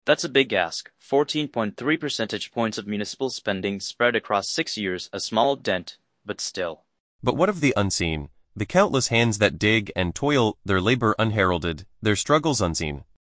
That's a big ask. 14.3 percentage points of municipal spending spread across 6 years, a small dent, but still. But what of the unseen? The countless hands that dig and toil, their labor unheralded, their struggles unseen.